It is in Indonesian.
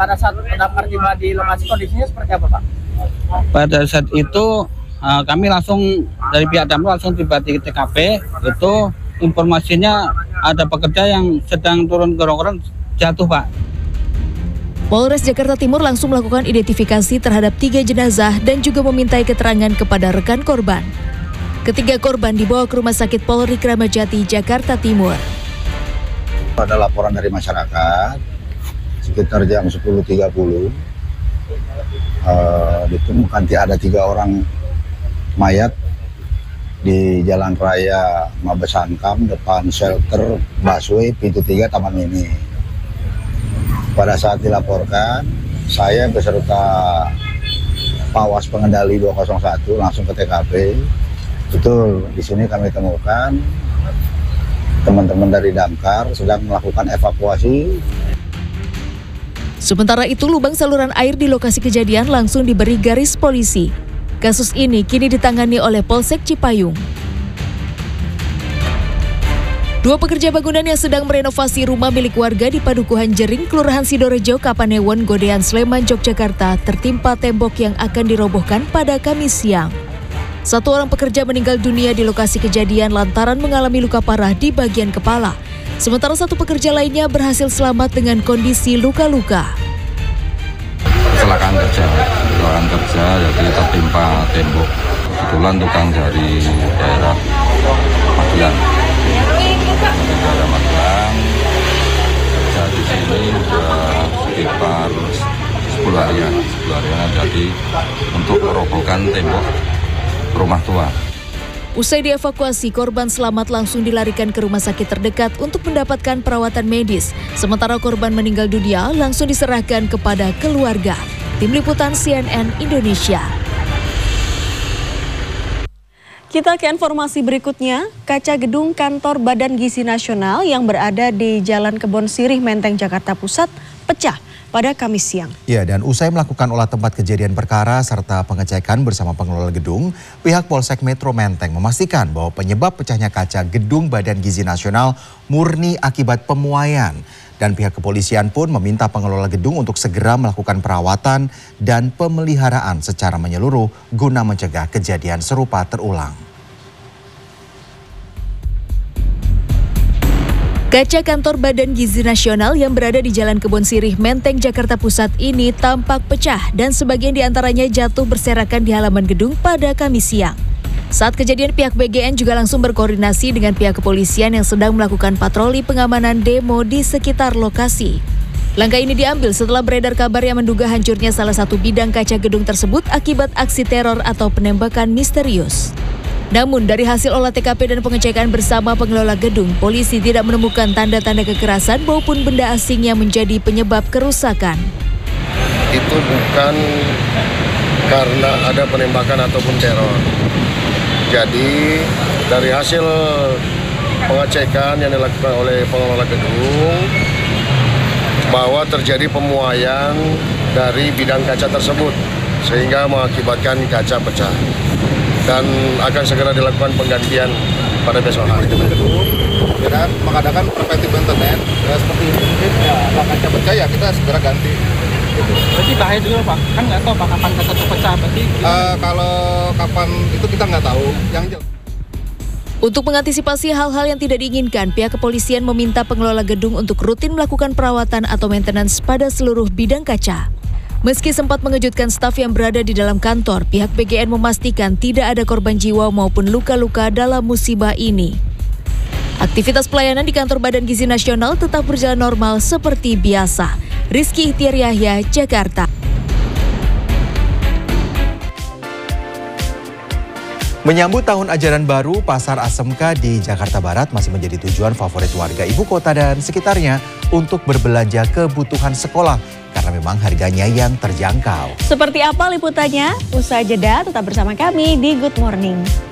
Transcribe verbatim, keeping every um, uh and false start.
pada saat damkar tiba di lokasi kondisinya seperti apa Pak? Pada saat itu uh, kami langsung dari pihak damkar langsung tiba di T K P. Itu informasinya ada pekerja yang sedang turun gerong-gerong jatuh Pak. Polres Jakarta Timur langsung melakukan identifikasi terhadap tiga jenazah dan juga memintai keterangan kepada rekan korban. Ketiga korban dibawa ke Rumah Sakit Polri Kramat Jati, Jakarta Timur. Ada laporan dari masyarakat sekitar jam sepuluh tiga puluh uh, ditemukan ada tiga orang mayat di Jalan Raya Mabes Hankam depan shelter busway pintu tiga Taman Mini. Pada saat dilaporkan, saya beserta Pawas Pengendali dua nol satu langsung ke T K P. Betul, di sini kami temukan teman-teman dari damkar sedang melakukan evakuasi. Sementara itu, lubang saluran air di lokasi kejadian langsung diberi garis polisi. Kasus ini kini ditangani oleh Polsek Cipayung. Dua pekerja bangunan yang sedang merenovasi rumah milik warga di Padukuhan Jering, Kelurahan Sidorejo, Kapanewon, Godean, Sleman, Yogyakarta tertimpa tembok yang akan dirobohkan pada Kamis siang. Satu orang pekerja meninggal dunia di lokasi kejadian lantaran mengalami luka parah di bagian kepala. Sementara satu pekerja lainnya berhasil selamat dengan kondisi luka-luka. Kecelakaan kerja, kecelakaan kerja jadi tertimpa tembok. Kebetulan tukang dari daerah Magelang. Daerah Magelang kerja di sini sudah sekitar sepuluh harian, sepuluh harian jadi untuk merobohkan tembok rumah tua. Usai dievakuasi, korban selamat langsung dilarikan ke rumah sakit terdekat untuk mendapatkan perawatan medis. Sementara korban meninggal dunia langsung diserahkan kepada keluarga. Tim Liputan C N N Indonesia. Kita ke informasi berikutnya. Kaca gedung kantor Badan Gizi Nasional yang berada di Jalan Kebon Sirih, Menteng, Jakarta Pusat pecah pada Kamis siang. Ya, dan usai melakukan olah tempat kejadian perkara serta pengecekan bersama pengelola gedung, pihak Polsek Metro Menteng memastikan bahwa penyebab pecahnya kaca gedung Badan Gizi Nasional murni akibat pemuaian. Dan pihak kepolisian pun meminta pengelola gedung untuk segera melakukan perawatan dan pemeliharaan secara menyeluruh guna mencegah kejadian serupa terulang. Kaca kantor Badan Gizi Nasional yang berada di Jalan Kebon Sirih, Menteng, Jakarta Pusat ini tampak pecah dan sebagian diantaranya jatuh berserakan di halaman gedung pada Kamis siang. Saat kejadian, pihak B G N juga langsung berkoordinasi dengan pihak kepolisian yang sedang melakukan patroli pengamanan demo di sekitar lokasi. Langkah ini diambil setelah beredar kabar yang menduga hancurnya salah satu bidang kaca gedung tersebut akibat aksi teror atau penembakan misterius. Namun dari hasil olah T K P dan pengecekan bersama pengelola gedung, polisi tidak menemukan tanda-tanda kekerasan maupun benda asing yang menjadi penyebab kerusakan. Itu bukan karena ada penembakan ataupun teror. Jadi dari hasil pengecekan yang dilakukan oleh pengelola gedung bahwa terjadi pemuaian dari bidang kaca tersebut sehingga mengakibatkan kaca pecah. Dan akan segera dilakukan penggantian pada besok hari. Dan mengadakan preventive maintenance ya, seperti ini mungkin ya kaca pecah ya kita segera ganti. Gitu. Berarti bahaya dulu Pak, kan nggak tahu Pak kapan kaca itu pecah berarti. Uh, kalau kapan itu kita nggak tahu. Yang jelas. Untuk mengantisipasi hal-hal yang tidak diinginkan, pihak kepolisian meminta pengelola gedung untuk rutin melakukan perawatan atau maintenance pada seluruh bidang kaca. Meski sempat mengejutkan staf yang berada di dalam kantor, pihak B G N memastikan tidak ada korban jiwa maupun luka-luka dalam musibah ini. Aktivitas pelayanan di kantor Badan Gizi Nasional tetap berjalan normal seperti biasa. Rizky Ihtiar Yahya, Jakarta. Menyambut tahun ajaran baru, Pasar Asmk di Jakarta Barat masih menjadi tujuan favorit warga ibu kota dan sekitarnya untuk berbelanja kebutuhan sekolah karena memang harganya yang terjangkau. Seperti apa liputannya? Usai jeda tetap bersama kami di Good Morning.